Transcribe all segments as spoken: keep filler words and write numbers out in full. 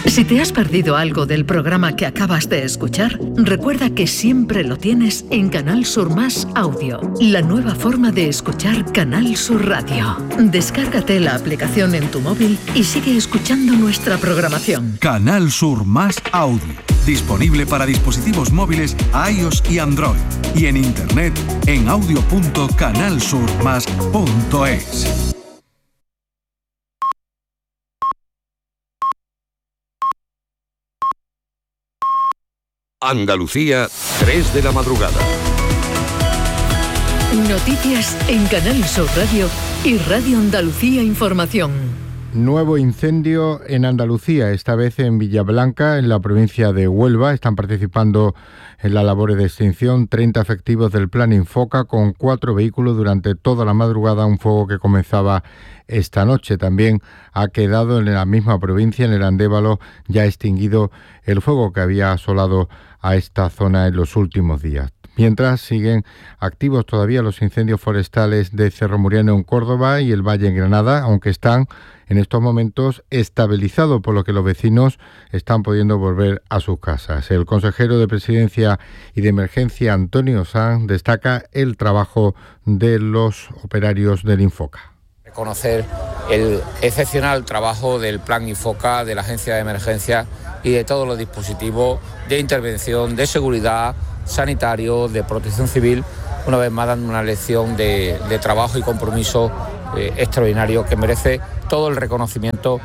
Si te has perdido algo del programa que acabas de escuchar, recuerda que siempre lo tienes en Canal Sur Más Audio, la nueva forma de escuchar Canal Sur Radio. Descárgate la aplicación en tu móvil y sigue escuchando nuestra programación. Canal Sur Más Audio, disponible para dispositivos móviles iOS y Android, y en internet en audio punto canal sur más punto es. Andalucía, tres de la madrugada. Noticias en Canal Sur Radio y Radio Andalucía Información. Nuevo incendio en Andalucía, esta vez en Villablanca, en la provincia de Huelva. Están participando en las labores de extinción treinta efectivos del Plan Infoca con cuatro vehículos durante toda la madrugada, un fuego que comenzaba esta noche. También ha quedado en la misma provincia, en el Andévalo, ya extinguido el fuego que había asolado a esta zona en los últimos días. Mientras siguen activos todavía los incendios forestales de Cerro Muriano en Córdoba y el Valle en Granada, aunque están en estos momentos estabilizados, por lo que los vecinos están pudiendo volver a sus casas. El consejero de Presidencia y de Emergencia, Antonio Sanz, destaca el trabajo de los operarios del Infoca. Reconocer el excepcional trabajo del Plan Infoca, de la Agencia de Emergencia y de todos los dispositivos de intervención, de seguridad, sanitario, de protección civil, una vez más dando una lección de, de trabajo y compromiso eh, extraordinario que merece todo el reconocimiento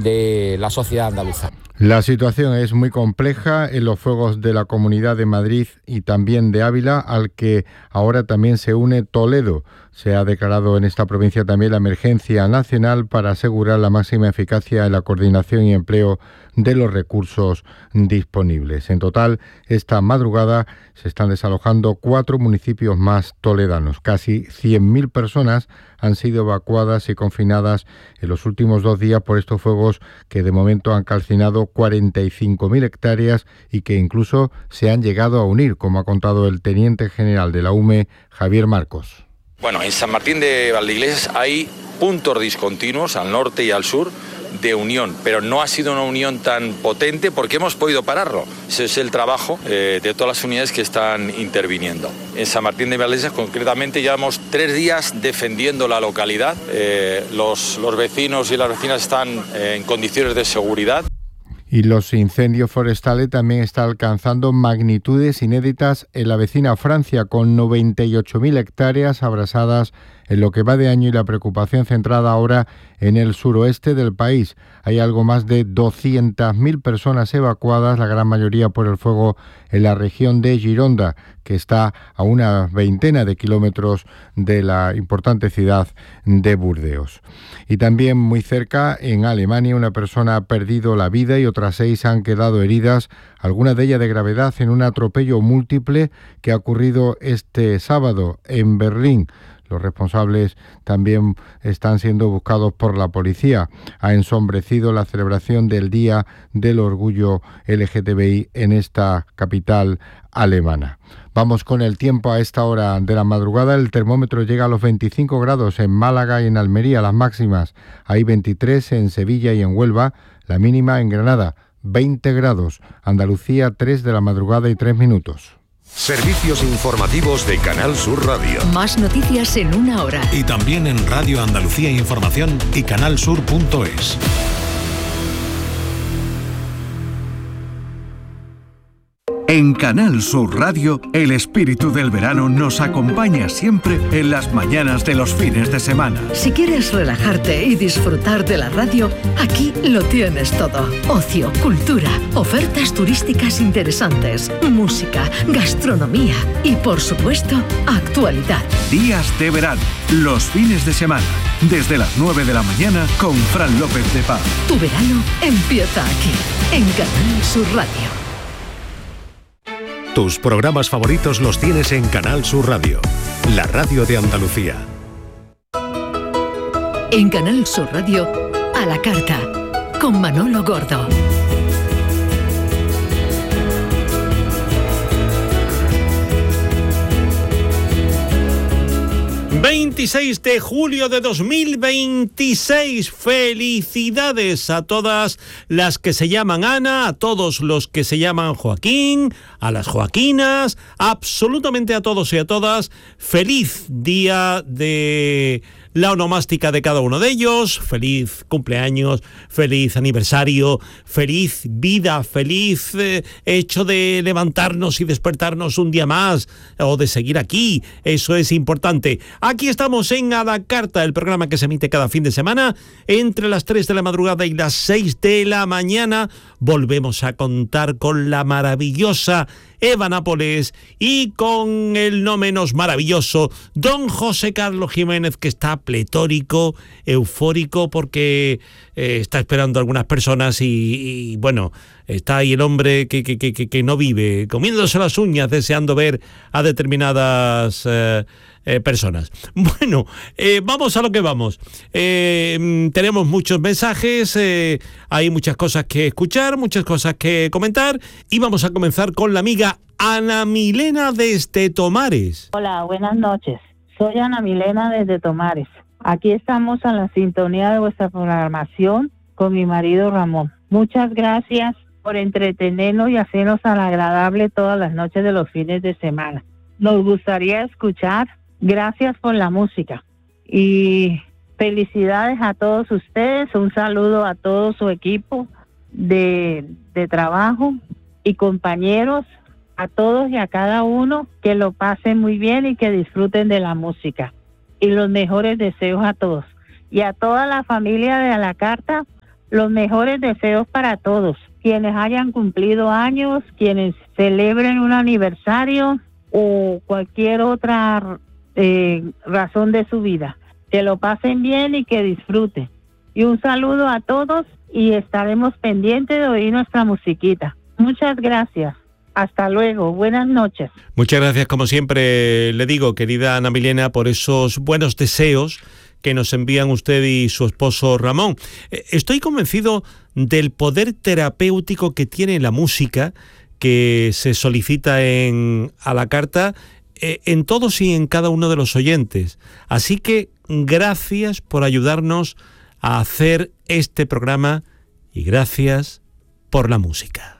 de la sociedad andaluza. La situación es muy compleja en los fuegos de la Comunidad de Madrid y también de Ávila, al que ahora también se une Toledo. Se ha declarado en esta provincia también la emergencia nacional para asegurar la máxima eficacia en la coordinación y empleo de los recursos disponibles. En total, esta madrugada se están desalojando cuatro municipios más toledanos. Casi cien mil personas han sido evacuadas y confinadas en los últimos dos días por estos fuegos que de momento han calcinado cuarenta y cinco mil hectáreas y que incluso se han llegado a unir, como ha contado el teniente general de la U M E, Javier Marcos. Bueno, en San Martín de Valdeiglesias hay puntos discontinuos al norte y al sur de unión, pero no ha sido una unión tan potente porque hemos podido pararlo. Ese es el trabajo eh, de todas las unidades que están interviniendo. En San Martín de Valdeiglesias concretamente llevamos tres días defendiendo la localidad. Eh, los, los vecinos y las vecinas están eh, en condiciones de seguridad. Y los incendios forestales también están alcanzando magnitudes inéditas en la vecina Francia, con noventa y ocho mil hectáreas abrasadas en lo que va de año y la preocupación centrada ahora en el suroeste del país. Hay algo más de doscientas mil personas evacuadas, la gran mayoría por el fuego en la región de Gironda, que está a una veintena de kilómetros de la importante ciudad de Burdeos. Y también muy cerca, en Alemania, una persona ha perdido la vida y otras seis han quedado heridas, algunas de ellas de gravedad, en un atropello múltiple que ha ocurrido este sábado en Berlín. Los responsables también están siendo buscados por la policía. Ha ensombrecido la celebración del Día del Orgullo L G T B I en esta capital alemana. Vamos con el tiempo a esta hora de la madrugada. El termómetro llega a los veinticinco grados en Málaga y en Almería, las máximas. Hay veintitrés en Sevilla y en Huelva, la mínima en Granada, veinte grados. Andalucía, tres de la madrugada y tres minutos. Servicios informativos de Canal Sur Radio. Más noticias en una hora. Y también en Radio Andalucía Información y canal sur punto es. En Canal Sur Radio, el espíritu del verano nos acompaña siempre en las mañanas de los fines de semana. Si quieres relajarte y disfrutar de la radio, aquí lo tienes todo. Ocio, cultura, ofertas turísticas interesantes, música, gastronomía y, por supuesto, actualidad. Días de verano, los fines de semana, desde las nueve de la mañana con Fran López de Paz. Tu verano empieza aquí, en Canal Sur Radio. Tus programas favoritos los tienes en Canal Sur Radio, la radio de Andalucía. En Canal Sur Radio, a la carta, con Manolo Gordo. veintiséis de julio de dos mil veintiséis. Felicidades a todas las que se llaman Ana, a todos los que se llaman Joaquín, a las Joaquinas, absolutamente a todos y a todas. Feliz día de la onomástica de cada uno de ellos. Feliz cumpleaños, feliz aniversario, feliz vida, feliz eh, hecho de levantarnos y despertarnos un día más o de seguir aquí. Eso es importante. Aquí estamos en A la Carta, el programa que se emite cada fin de semana entre las tres de la madrugada y las seis de la mañana. Volvemos a contar con la maravillosa Eva Nápoles y con el no menos maravilloso don José Carlos Jiménez, que está pletórico, eufórico, porque eh, está esperando a algunas personas y, y bueno, está ahí el hombre que, que, que, que no vive, comiéndose las uñas, deseando ver a determinadas eh, eh, personas. Bueno, eh, vamos a lo que vamos. Eh, tenemos muchos mensajes, eh, hay muchas cosas que escuchar, muchas cosas que comentar, y vamos a comenzar con la amiga Ana Milena desde Tomares. Hola, buenas noches. Soy Ana Milena desde Tomares. Aquí estamos a la sintonía de vuestra programación con mi marido Ramón. Muchas gracias por entretenernos y hacernos tan agradable todas las noches de los fines de semana. Nos gustaría escuchar. Gracias por la música. Y felicidades a todos ustedes. Un saludo a todo su equipo de, de trabajo y compañeros. A todos y a cada uno, que lo pasen muy bien y que disfruten de la música. Y los mejores deseos a todos. Y a toda la familia de A la Carta, los mejores deseos para todos. Quienes hayan cumplido años, quienes celebren un aniversario o cualquier otra eh, razón de su vida. Que lo pasen bien y que disfruten. Y un saludo a todos y estaremos pendientes de oír nuestra musiquita. Muchas gracias. Hasta luego, buenas noches. Muchas gracias, como siempre le digo, querida Ana Milena, por esos buenos deseos que nos envían usted y su esposo Ramón. Estoy convencido del poder terapéutico que tiene la música que se solicita en A la Carta, en todos y en cada uno de los oyentes. Así que gracias por ayudarnos a hacer este programa y gracias por la música.